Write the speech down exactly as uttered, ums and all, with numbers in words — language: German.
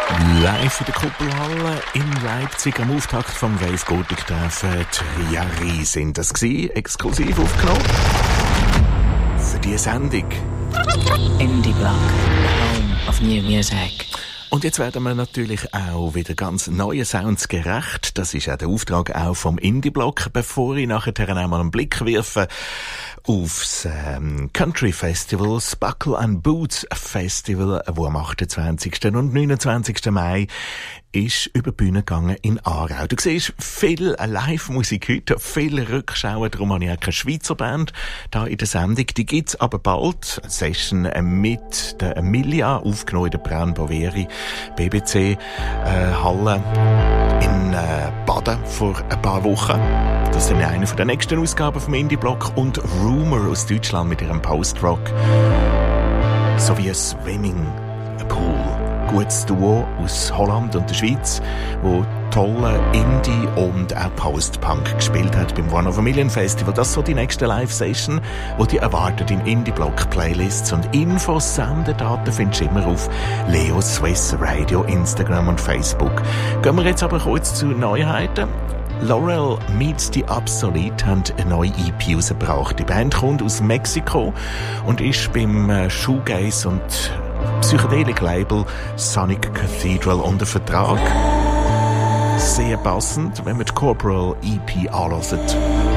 Live in der Kuppelhalle in Leipzig am Auftakt vom Wave Gothic treffen die Jari sind das gewesen, exklusiv aufgenommen für diese Sendung. Indie Block, home of new music. Und jetzt werden wir natürlich auch wieder ganz neuen Sounds gerecht. Das ist auch der Auftrag auch vom Indie-Block. Bevor ich nachher einmal einen Blick werfe aufs ähm, Country Festival, Buckle and Boots Festival, wo am achtundzwanzigsten und neunundzwanzigsten Mai ist über die Bühne gegangen in Aarau. Du siehst viel Live-Musik heute, viele Rückschauen, darum habe ich auch keine Schweizer Band da in der Sendung. Die gibt's aber bald. Eine Session mit der Emilia, aufgenommen in der Braun-Boveri B B C äh, Halle in äh, Baden vor ein paar Wochen. Das ist eine von der nächsten Ausgaben vom Indie-Block. Und Rumour aus Deutschland mit ihrem Post-Rock sowie Swimming Pool. Gutes Duo aus Holland und der Schweiz, wo tolle Indie und auch Post-Punk gespielt hat beim One of a Million Festival. Das ist so die nächste Live-Session, die dich erwartet in Indie-Block-Playlists und Infos, Sendedaten findest du immer auf Leo Swiss Radio, Instagram und Facebook. Gehen wir jetzt aber kurz zu Neuheiten. Laurel Meets the Obsolete haben eine neue E P rausgebracht. Die Band kommt aus Mexiko und ist beim Shoegaze und Psychedelik-Label Sonic Cathedral unter Vertrag. Sehr passend, wenn man die Corporal E P anhört.